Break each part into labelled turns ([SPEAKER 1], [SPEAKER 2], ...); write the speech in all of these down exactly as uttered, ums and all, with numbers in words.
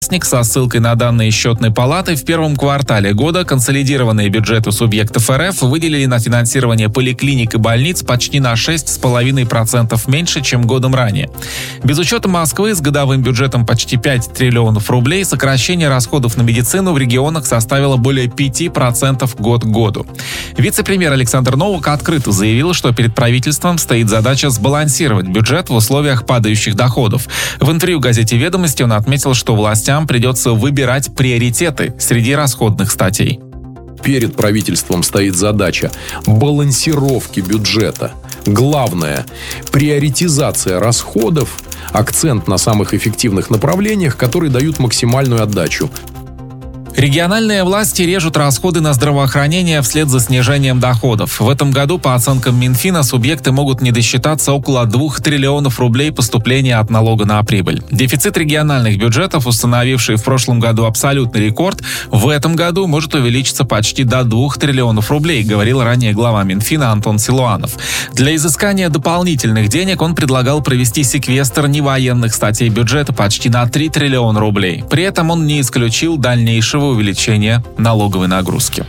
[SPEAKER 1] Со ссылкой на данные счетной палаты, в первом квартале года консолидированные бюджеты субъектов РФ выделили на финансирование поликлиник и больниц почти на шесть целых пять десятых процента меньше, чем годом ранее. Без учета Москвы с годовым бюджетом почти пять триллионов рублей сокращение расходов на медицину в регионах составило более пяти процентов год к году. Вице-премьер Александр Новак открыто заявил, что перед правительством стоит задача сбалансировать бюджет в условиях падающих доходов. В интервью газете «Ведомости» он отметил, что властям придется выбирать приоритеты среди расходных статей.
[SPEAKER 2] Перед правительством стоит задача балансировки бюджета. Главное – приоритизация расходов, акцент на самых эффективных направлениях, которые дают максимальную отдачу.
[SPEAKER 1] Региональные власти режут расходы на здравоохранение вслед за снижением доходов. В этом году, по оценкам Минфина, субъекты могут не досчитаться около двух триллионов рублей поступления от налога на прибыль. Дефицит региональных бюджетов, установивший в прошлом году абсолютный рекорд, в этом году может увеличиться почти до двух триллионов рублей, говорил ранее глава Минфина Антон Силуанов. Для изыскания дополнительных денег он предлагал провести секвестр невоенных статей бюджета почти на три триллиона рублей. При этом он не исключил дальнейшего увеличения налоговой нагрузки.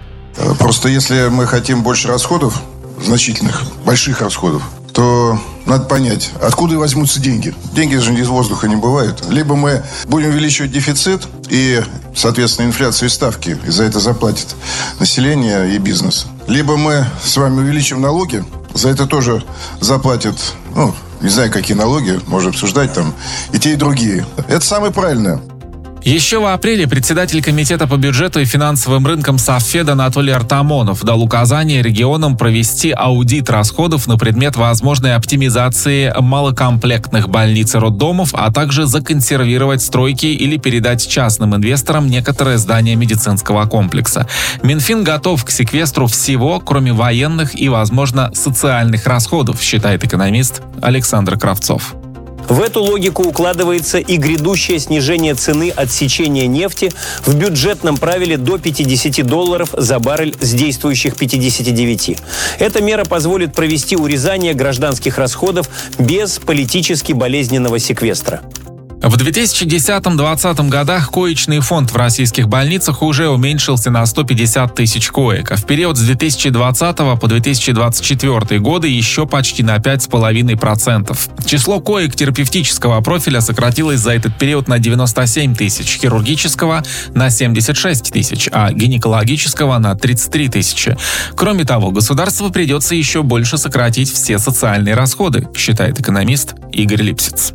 [SPEAKER 3] Просто если мы хотим больше расходов, значительных, больших расходов, то надо понять, откуда возьмутся деньги. Деньги же из воздуха не бывают. Либо мы будем увеличивать дефицит и, соответственно, инфляцию и ставки, и за это заплатит население и бизнес. Либо мы с вами увеличим налоги, за это тоже заплатят, ну, не знаю, какие налоги, можно обсуждать там, и те, и другие. Это самое правильное.
[SPEAKER 1] Еще в апреле председатель Комитета по бюджету и финансовым рынкам Совфед Анатолий Артамонов дал указание регионам провести аудит расходов на предмет возможной оптимизации малокомплектных больниц и роддомов, а также законсервировать стройки или передать частным инвесторам некоторые здания медицинского комплекса. Минфин готов к секвестру всего, кроме военных и, возможно, социальных расходов, считает экономист Александр Кравцов.
[SPEAKER 4] В эту логику укладывается и грядущее снижение цены отсечения нефти в бюджетном правиле до пятидесяти долларов за баррель с действующих пятидесяти девяти. Эта мера позволит провести урезание гражданских расходов без политически болезненного секвестра.
[SPEAKER 1] В две тысячи десятом-двадцатом годах коечный фонд в российских больницах уже уменьшился на сто пятьдесят тысяч коек, а в период с две тысячи двадцатого по две тысячи двадцать четвёртый годы еще почти на пять целых пять десятых процента. Число коек терапевтического профиля сократилось за этот период на девяносто семь тысяч, хирургического – на семьдесят шесть тысяч, а гинекологического – на тридцать три тысячи. Кроме того, государству придется еще больше сократить все социальные расходы, считает экономист Игорь Липсиц.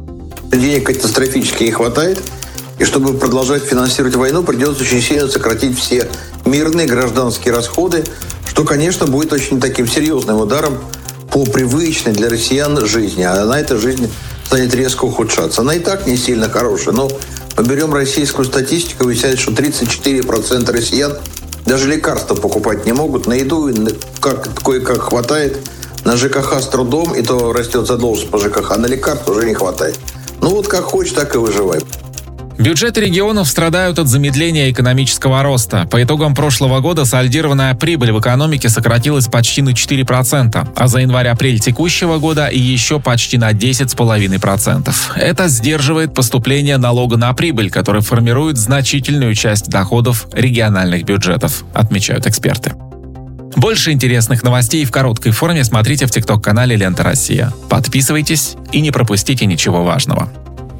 [SPEAKER 5] Денег катастрофически не хватает, и чтобы продолжать финансировать войну, придется очень сильно сократить все мирные гражданские расходы, что, конечно, будет очень таким серьезным ударом по привычной для россиян жизни, а на этой жизни станет резко ухудшаться. Она и так не сильно хорошая, но мы берем российскую статистику, выясняется, что тридцать четыре процента россиян даже лекарства покупать не могут, на еду как, кое-как хватает, на ЖКХ с трудом, и то растет задолженность по ЖКХ, а на лекарства уже не хватает. Ну вот как хочешь, так и выживай.
[SPEAKER 1] Бюджеты регионов страдают от замедления экономического роста. По итогам прошлого года сольдированная прибыль в экономике сократилась почти на четыре процента, а за январь-апрель текущего года и еще почти на десять целых пять десятых процента. Это сдерживает поступление налога на прибыль, который формирует значительную часть доходов региональных бюджетов, отмечают эксперты. Больше интересных новостей в короткой форме смотрите в тикток-канале «Лента Россия». Подписывайтесь и не пропустите ничего важного.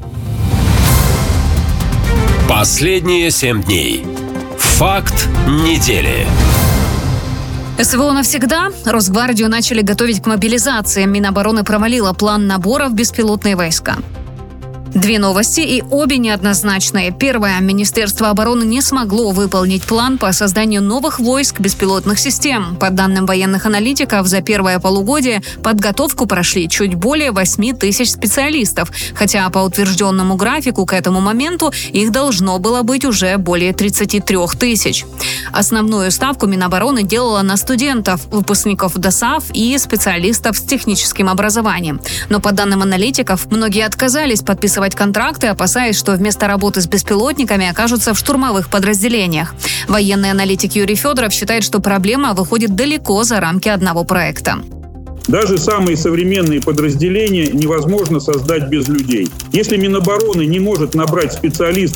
[SPEAKER 6] Последние семь дней. Факт недели.
[SPEAKER 7] СВО навсегда. Росгвардию начали готовить к мобилизации. Минобороны провалила план набора в беспилотные войска. Две новости, и обе неоднозначные. Первое. Министерство обороны не смогло выполнить план по созданию новых войск беспилотных систем. По данным военных аналитиков, за первое полугодие подготовку прошли чуть более восемь тысяч специалистов, хотя по утвержденному графику к этому моменту их должно было быть уже более тридцать три тысяч. Основную ставку Минобороны делала на студентов, выпускников ДОСААФ и специалистов с техническим образованием. Но по данным аналитиков, многие отказались подписывать контракты, опасаясь, что вместо работы с беспилотниками окажутся в штурмовых подразделениях. Военный аналитик Юрий Федоров считает, что проблема выходит далеко за рамки одного проекта.
[SPEAKER 8] Даже самые современные подразделения невозможно создать без людей. Если Минобороны не может набрать специалистов